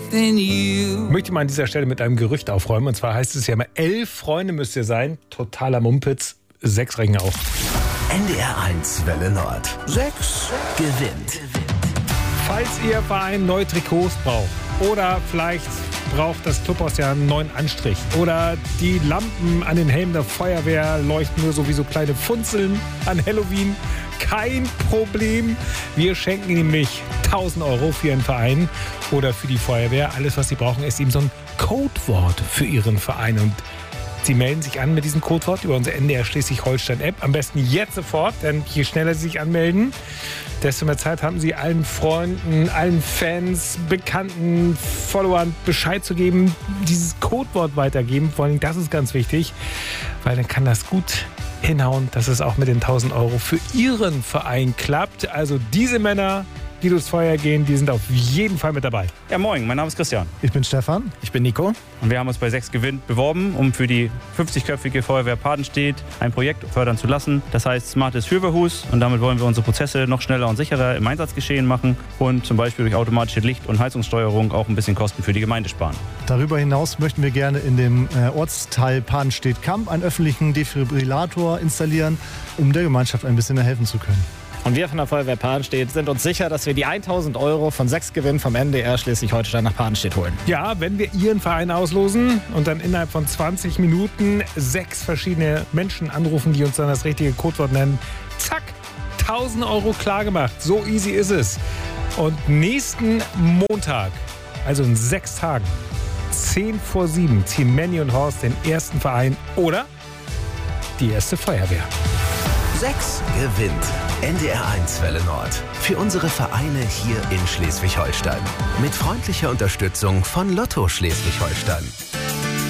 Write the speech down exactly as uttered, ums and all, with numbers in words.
than you. Ich möchte mal an dieser Stelle mit einem Gerücht aufräumen. Und zwar heißt es ja immer, elf Freunde müsst ihr sein. Totaler Mumpitz. Sechs reichen auch. N D R eins Welle Nord. Sechs gewinnt. Falls ihr Verein neue Trikots braucht oder vielleicht braucht das Clubhaus ja einen neuen Anstrich oder die Lampen an den Helmen der Feuerwehr leuchten nur so wie so kleine Funzeln an Halloween, kein Problem. Wir schenken nämlich tausend Euro für Ihren Verein oder für die Feuerwehr. Alles, was Sie brauchen, ist eben so ein Codewort für Ihren Verein. Und Sie melden sich an mit diesem Codewort über unsere N D R Schleswig-Holstein-App. Am besten jetzt sofort, denn je schneller Sie sich anmelden, desto mehr Zeit haben Sie, allen Freunden, allen Fans, Bekannten, Followern Bescheid zu geben, dieses Codewort weitergeben. Vor allem, das ist ganz wichtig, weil dann kann das gut hinhauen, dass es auch mit den tausend Euro für Ihren Verein klappt. Also diese Männer, die durchs Feuer gehen, die sind auf jeden Fall mit dabei. Ja, moin, mein Name ist Christian. Ich bin Stefan. Ich bin Nico. Und wir haben uns bei sechs gewinnt beworben, um für die fünfzigköpfige Feuerwehr Padenstedt ein Projekt fördern zu lassen. Das heißt Smartes Fürverhus. Und damit wollen wir unsere Prozesse noch schneller und sicherer im Einsatzgeschehen machen und zum Beispiel durch automatische Licht- und Heizungssteuerung auch ein bisschen Kosten für die Gemeinde sparen. Darüber hinaus möchten wir gerne in dem äh, Ortsteil Padenstedt-Kamp einen öffentlichen Defibrillator installieren, um der Gemeinschaft ein bisschen mehr helfen zu können. Und wir von der Feuerwehr Padenstedt sind uns sicher, dass wir die tausend Euro von sechs Gewinn vom N D R Schleswig-Holstein nach Padenstedt holen. Ja, wenn wir Ihren Verein auslosen und dann innerhalb von zwanzig Minuten sechs verschiedene Menschen anrufen, die uns dann das richtige Codewort nennen, zack, tausend Euro klar gemacht. So easy ist es. Und nächsten Montag, also in sechs Tagen, zehn vor sieben, ziehen Manny und Horst den ersten Verein oder die erste Feuerwehr. Sechs gewinnt. N D R eins Welle Nord. Für unsere Vereine hier in Schleswig-Holstein. Mit freundlicher Unterstützung von Lotto Schleswig-Holstein.